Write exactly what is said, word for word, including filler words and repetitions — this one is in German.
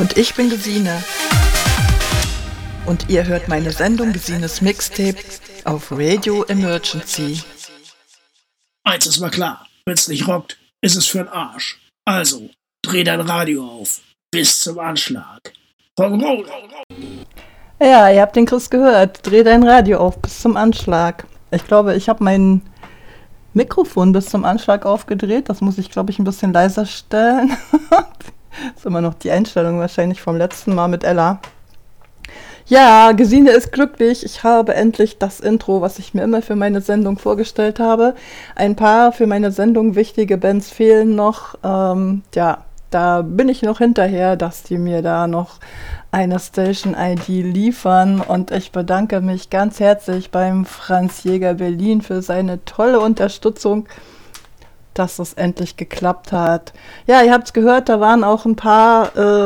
Und ich bin Gesine. Und ihr hört meine Sendung Gesines Mixtape auf Radio Emergency. Eins ist mal klar, wenn's nicht rockt, ist es für'n Arsch. Also, dreh dein Radio auf. Bis zum Anschlag. Rock'n'Roll! Ja, ihr habt den Chris gehört. Dreh dein Radio auf bis zum Anschlag. Ich glaube, ich habe mein Mikrofon bis zum Anschlag aufgedreht. Das muss ich, glaube ich, ein bisschen leiser stellen. Das ist immer noch die Einstellung wahrscheinlich vom letzten Mal mit Ella. Ja, Gesine ist glücklich. Ich habe endlich das Intro, was ich mir immer für meine Sendung vorgestellt habe. Ein paar für meine Sendung wichtige Bands fehlen noch. Ähm, ja, da bin ich noch hinterher, dass die mir da noch eine Station-I D liefern. Und ich bedanke mich ganz herzlich beim Franz Jäger Berlin für seine tolle Unterstützung, dass es endlich geklappt hat. Ja, ihr habt es gehört, da waren auch ein paar... Äh,